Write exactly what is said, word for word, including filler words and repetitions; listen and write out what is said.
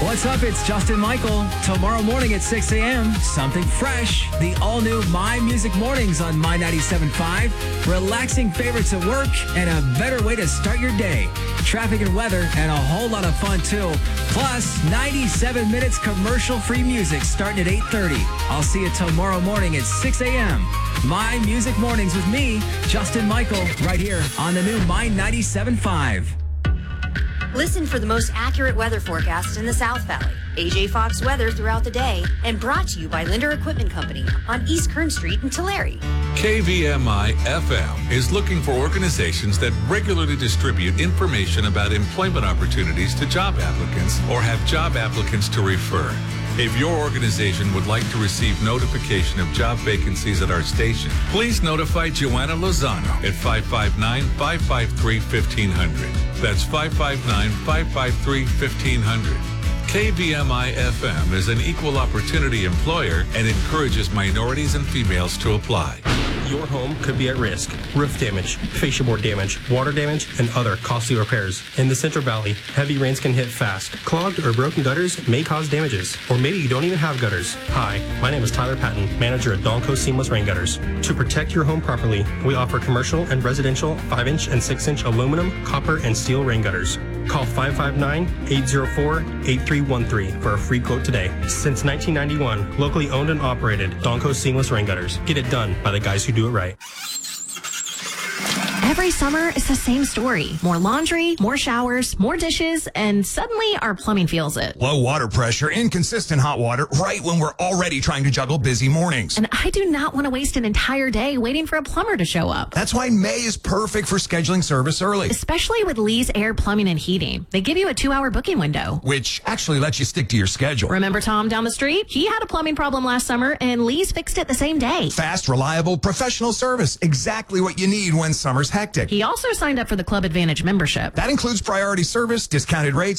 What's up? It's Justin Michael. Tomorrow morning at six a.m., something fresh. The all-new My Music Mornings on My ninety-seven point five. Relaxing favorites at work and a better way to start your day. Traffic and weather and a whole lot of fun, too. Plus, ninety-seven minutes commercial-free music starting at eight thirty. I'll see you tomorrow morning at six a.m. My Music Mornings with me, Justin Michael, right here on the new My ninety-seven point five. Listen for the most accurate weather forecast in the South Valley. A J Fox weather throughout the day, and brought to you by Linder Equipment Company on East Kern Street in Tulare. K V M I F M is looking for organizations that regularly distribute information about employment opportunities to job applicants or have job applicants to refer. If your organization would like to receive notification of job vacancies at our station, please notify Joanna Lozano at five five nine, five five three, fifteen hundred. That's five five nine, five five three, fifteen hundred. K V M I F M is an equal opportunity employer and encourages minorities and females to apply. Your home could be at risk. Roof damage, fascia board damage, water damage, and other costly repairs. In the Central Valley, heavy rains can hit fast. Clogged or broken gutters may cause damages. Or maybe you don't even have gutters. Hi, my name is Tyler Patton, manager at Donco Seamless Rain Gutters. To protect your home properly, we offer commercial and residential five inch and six inch aluminum, copper, and steel rain gutters. Call five five nine, eight zero four, eight three one three for a free quote today. Since nineteen ninety-one, locally owned and operated, Donco Seamless Rain Gutters. Get it done by the guys who do it right. Every summer, it's the same story. More laundry, more showers, more dishes, and suddenly our plumbing feels it. Low water pressure, inconsistent hot water, right when we're already trying to juggle busy mornings. And I do not want to waste an entire day waiting for a plumber to show up. That's why May is perfect for scheduling service early. Especially with Lee's Air Plumbing and Heating. They give you a two-hour booking window. Which actually lets you stick to your schedule. Remember Tom down the street? He had a plumbing problem last summer, and Lee's fixed it the same day. Fast, reliable, professional service. Exactly what you need when summer's hectic. He also signed up for the Club Advantage membership. That includes priority service, discounted rates,